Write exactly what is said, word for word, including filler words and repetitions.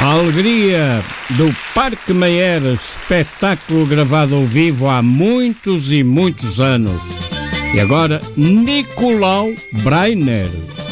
A alegria do Parque Mayer, espetáculo gravado ao vivo há muitos e muitos anos. E agora, Nicolau Breiner.